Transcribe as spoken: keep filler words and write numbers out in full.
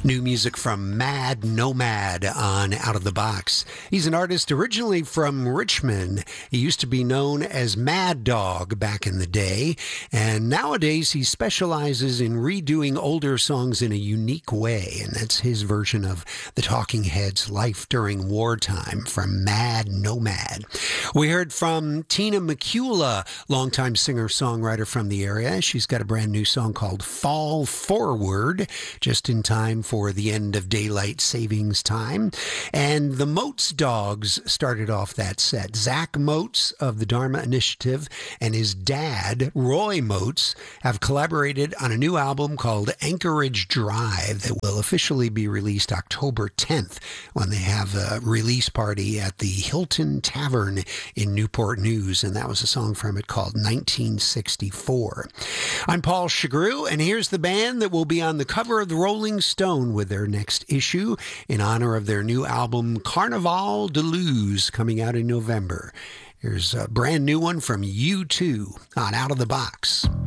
New music from Mad Nomad on Out of the Box. He's an artist originally from Richmond. He used to be known as Mad Dog back in the day, and nowadays he specializes in redoing older songs in a unique way, and that's his version of the Talking Heads' Life During Wartime from Mad Nomad. We heard from Tina McCula, longtime singer-songwriter from the area. She's got a brand new song called Fall Forward, just in time for for the end of daylight savings time. And the Moats Dogs started off that set. Zach Moats of the Dharma Initiative and his dad, Roy Moats, have collaborated on a new album called Anchorage Drive that will officially be released October tenth when they have a release party at the Hilton Tavern in Newport News. And that was a song from it called nineteen sixty-four. I'm Paul Chagru, and here's the band that will be on the cover of the Rolling Stone with their next issue in honor of their new album Carnaval de Luz coming out in November. Here's a brand new one from U two on Out of the Box.